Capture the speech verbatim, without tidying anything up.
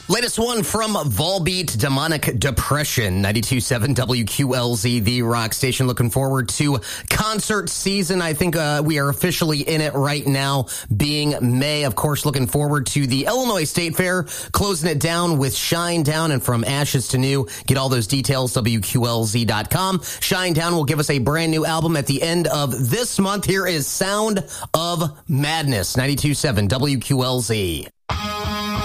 Latest one from Volbeat, Demonic Depression, ninety-two point seven W Q L Z, the rock station. Looking forward to concert season. I think uh, we are officially in it right now, being May. Of course, looking forward to the Illinois State Fair, closing it down with Shinedown and From Ashes to New. Get all those details, W Q L Z dot com. Shinedown will give us a brand new album at the end of this month. Here is Sound of Madness, ninety-two point seven W Q L Z.